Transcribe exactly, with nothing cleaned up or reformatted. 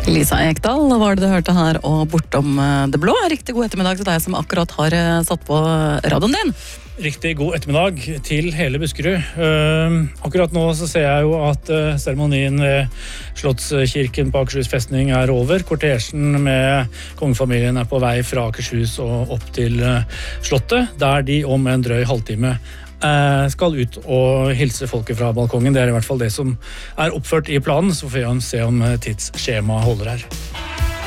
Lisa Ekdal var det du hørte her, og Bortom det blå. Riktig god ettermiddag til deg som akkurat har satt på radioen din. Riktig god ettermiddag til hele Buskerud. Uh, akkurat nå så ser jeg jo at uh, seremonien ved Slottskirken på Akershus festning er over. Kortesjen med kongefamilien er på vei fra Akershus og opp til uh, Slottet, der de om en drøy halvtime uh, skal ut og hilse folket fra balkongen. Det er i hvert fall det som er oppført i planen, så får vi se om tidsskjema holder her.